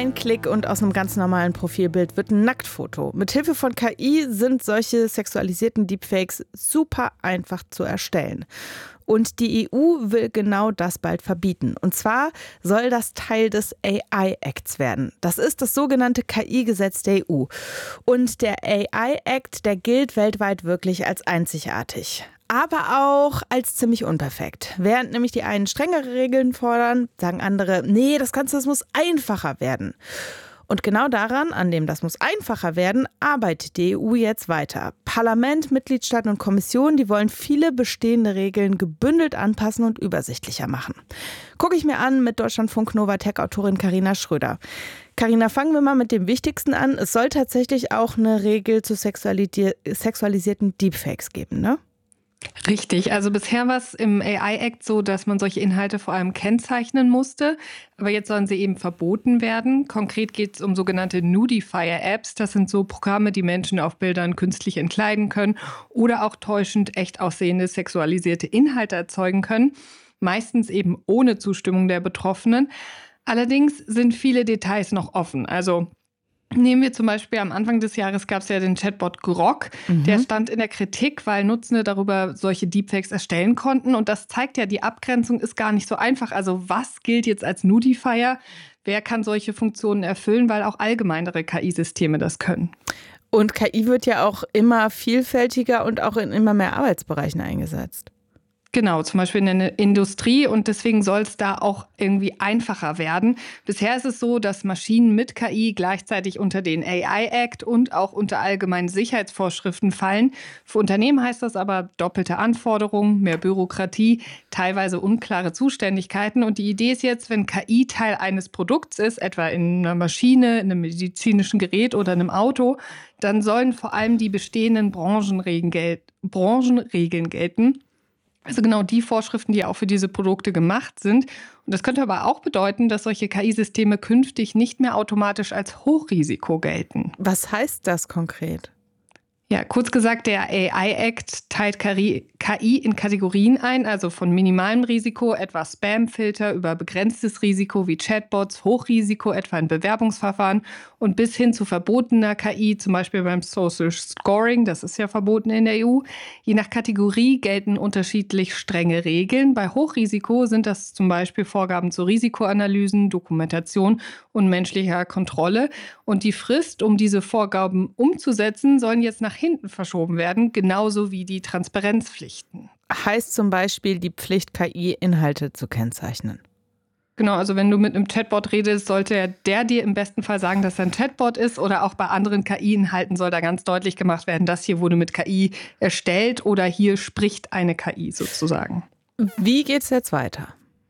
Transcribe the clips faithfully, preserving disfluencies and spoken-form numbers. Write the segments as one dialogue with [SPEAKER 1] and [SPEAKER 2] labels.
[SPEAKER 1] Ein Klick und aus einem ganz normalen Profilbild wird ein Nacktfoto. Mithilfe von K I sind solche sexualisierten Deepfakes super einfach zu erstellen. Und die E U will genau das bald verbieten. Und zwar soll das Teil des A I-Acts werden. Das ist das sogenannte K I-Gesetz der E U. Und der A I-Act, der gilt weltweit wirklich als einzigartig. Aber auch als ziemlich unperfekt. Während nämlich die einen strengere Regeln fordern, sagen andere, nee, das Ganze das muss einfacher werden. Und genau daran, an dem das muss einfacher werden, arbeitet die E U jetzt weiter. Parlament, Mitgliedstaaten und Kommission, die wollen viele bestehende Regeln gebündelt anpassen und übersichtlicher machen. Gucke ich mir an mit Deutschlandfunk Nova Tech-Autorin Carina Schröder. Carina, fangen wir mal mit dem Wichtigsten an. Es soll tatsächlich auch eine Regel zu sexualisi- sexualisierten Deepfakes geben, ne?
[SPEAKER 2] Richtig, also bisher war es im A I-Act so, dass man solche Inhalte vor allem kennzeichnen musste, aber jetzt sollen sie eben verboten werden. Konkret geht es um sogenannte Nudifier-Apps, das sind so Programme, die Menschen auf Bildern künstlich entkleiden können oder auch täuschend echt aussehende sexualisierte Inhalte erzeugen können, meistens eben ohne Zustimmung der Betroffenen. Allerdings sind viele Details noch offen, also nehmen wir zum Beispiel, am Anfang des Jahres gab es ja den Chatbot Grok. Mhm. Der stand in der Kritik, weil Nutzende darüber solche Deepfakes erstellen konnten. Und das zeigt ja, die Abgrenzung ist gar nicht so einfach. Also was gilt jetzt als Nudifier? Wer kann solche Funktionen erfüllen? Weil auch allgemeinere K I-Systeme das können.
[SPEAKER 1] Und K I wird ja auch immer vielfältiger und auch in immer mehr Arbeitsbereichen eingesetzt.
[SPEAKER 2] Genau, zum Beispiel in der Industrie, und deswegen soll es da auch irgendwie einfacher werden. Bisher ist es so, dass Maschinen mit K I gleichzeitig unter den A I-Act und auch unter allgemeinen Sicherheitsvorschriften fallen. Für Unternehmen heißt das aber doppelte Anforderungen, mehr Bürokratie, teilweise unklare Zuständigkeiten. Und die Idee ist jetzt, wenn K I Teil eines Produkts ist, etwa in einer Maschine, in einem medizinischen Gerät oder einem Auto, dann sollen vor allem die bestehenden Branchenregeln, gel- Branchenregeln gelten. Also genau die Vorschriften, die auch für diese Produkte gemacht sind. Und das könnte aber auch bedeuten, dass solche K I-Systeme künftig nicht mehr automatisch als Hochrisiko gelten.
[SPEAKER 1] Was heißt das konkret?
[SPEAKER 2] Ja, kurz gesagt, der A I-Act teilt K I in Kategorien ein, also von minimalem Risiko, etwa Spam-Filter, über begrenztes Risiko wie Chatbots, Hochrisiko, etwa in Bewerbungsverfahren, und bis hin zu verbotener K I, zum Beispiel beim Social Scoring, das ist ja verboten in der E U. Je nach Kategorie gelten unterschiedlich strenge Regeln. Bei Hochrisiko sind das zum Beispiel Vorgaben zu Risikoanalysen, Dokumentation und menschlicher Kontrolle. Und die Frist, um diese Vorgaben umzusetzen, sollen jetzt nach hinten verschoben werden, genauso wie die Transparenzpflichten.
[SPEAKER 1] Heißt zum Beispiel die Pflicht, K I-Inhalte zu kennzeichnen.
[SPEAKER 2] Genau, also wenn du mit einem Chatbot redest, sollte der dir im besten Fall sagen, dass er ein Chatbot ist, oder auch bei anderen K I-Inhalten soll da ganz deutlich gemacht werden, das hier wurde mit K I erstellt oder hier spricht eine K I sozusagen.
[SPEAKER 1] Wie geht's jetzt weiter?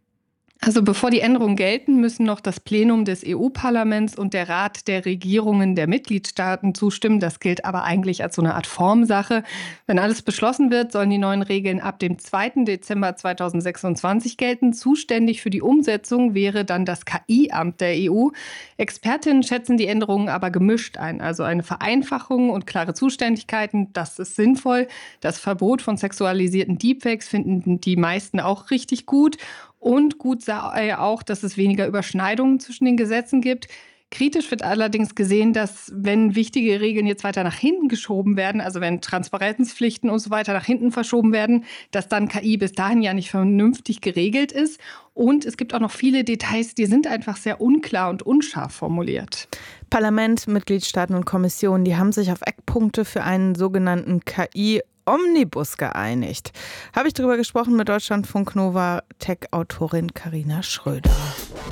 [SPEAKER 2] Also bevor die Änderungen gelten, müssen noch das Plenum des E U-Parlaments und der Rat der Regierungen der Mitgliedstaaten zustimmen. Das gilt aber eigentlich als so eine Art Formsache. Wenn alles beschlossen wird, sollen die neuen Regeln ab dem zweiten Dezember zweitausendsechsundzwanzig gelten. Zuständig für die Umsetzung wäre dann das K I-Amt der E U. Expertinnen schätzen die Änderungen aber gemischt ein. Also eine Vereinfachung und klare Zuständigkeiten, das ist sinnvoll. Das Verbot von sexualisierten Deepfakes finden die meisten auch richtig gut. Und gut sei auch, dass es weniger Überschneidungen zwischen den Gesetzen gibt. Kritisch wird allerdings gesehen, dass wenn wichtige Regeln jetzt weiter nach hinten geschoben werden, also wenn Transparenzpflichten und so weiter nach hinten verschoben werden, dass dann K I bis dahin ja nicht vernünftig geregelt ist. Und es gibt auch noch viele Details, die sind einfach sehr unklar und unscharf formuliert.
[SPEAKER 1] Parlament, Mitgliedstaaten und Kommission, die haben sich auf Eckpunkte für einen sogenannten K I Omnibus geeinigt. Habe ich darüber gesprochen mit Deutschlandfunk Nova Tech-Autorin Carina Schröder.